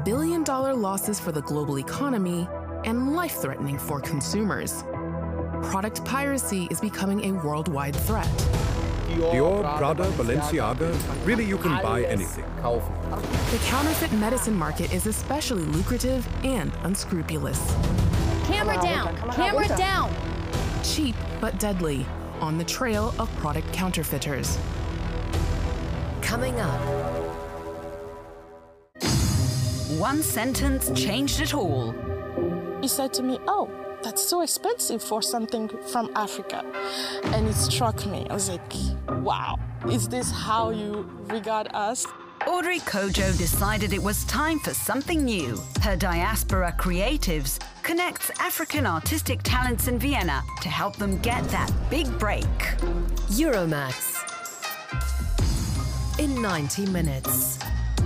billion-dollar losses for the global economy and life-threatening for consumers. Product piracy is becoming a worldwide threat. Dior, Prada, Balenciaga, really you can buy anything. The counterfeit medicine market is especially lucrative and unscrupulous. Camera down! Camera down! Cheap but deadly, on the trail of product counterfeiters. Coming up. One sentence changed it all. He said to me, "Oh, that's so expensive for something from Africa." And it struck me. I was like, wow, is this how you regard us? Audrey Kojo decided it was time for something new. Her Diaspora Creatives connects African artistic talents in Vienna to help them get that big break. Euromax. In 90 minutes.